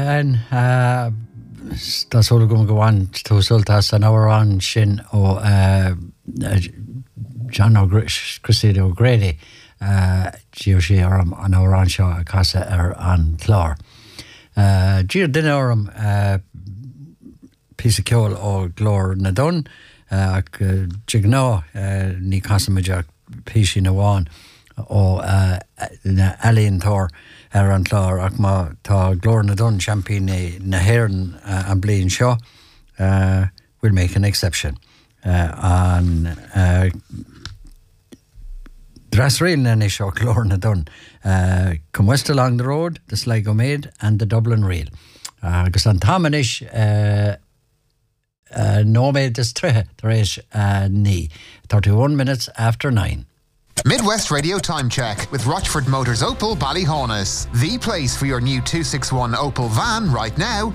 And Tásúla go an túsultas an árán sin ó John Christy O'Grady díor sé orm an árán seo a casa an chlár. Díor duine orm písa ceol ó glór na dun ach jigná ní casamaideach písi na bháin ó na alíontóir an chlár ach má tá glór na dun champion na hhéireann an bliain seo we'll make an exception an Dras Rail na seo glór na dun come west along the road the Sligo Maid and the Dublin Rail agus an támanis nóméid is tríthe tar éis ní 31 minutes after 9. Midwest Radio Time Check with Rochford Motors Opel Ballyhaunis. The place for your new 261 Opel van right now.